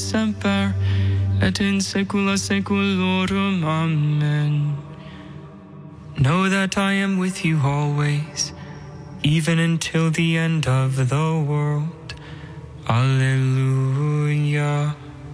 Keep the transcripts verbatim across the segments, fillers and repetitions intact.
semper, et in saecula saeculorum. Amen. Know that I am with you always, even until the end of the world. Alleluia.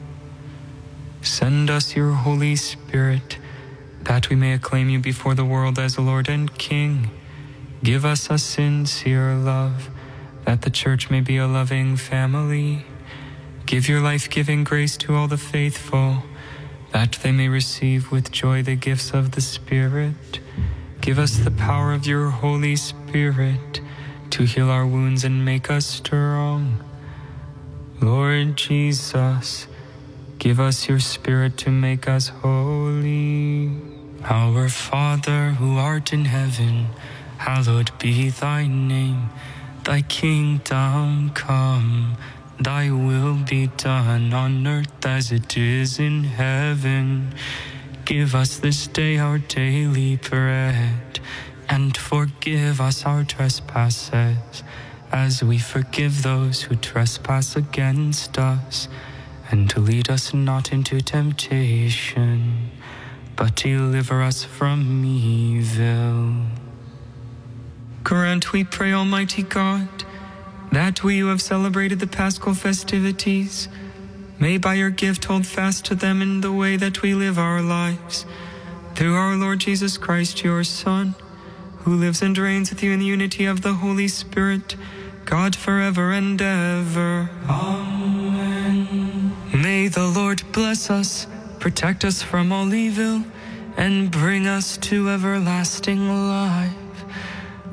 Send us your Holy Spirit, that we may acclaim you before the world as Lord and King. Give us a sincere love, that the Church may be a loving family. Give your life-giving grace to all the faithful, that they may receive with joy the gifts of the Spirit. Give us the power of your Holy Spirit to heal our wounds and make us strong. Lord Jesus, give us your Spirit to make us holy. Our Father, who art in heaven, hallowed be thy name. Thy kingdom come, thy will be done on earth as it is in heaven. Give us this day our daily bread, and forgive us our trespasses, as we forgive those who trespass against us. And to lead us not into temptation, but deliver us from evil. Grant, we pray, Almighty God, that we who have celebrated the Paschal festivities may by your gift hold fast to them in the way that we live our lives. Through our Lord Jesus Christ, your Son, who lives and reigns with you in the unity of the Holy Spirit, God forever and ever. Amen. May the Lord bless us, protect us from all evil, and bring us to everlasting life.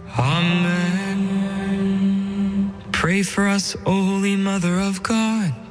Amen. Pray for us, O Holy Mother of God,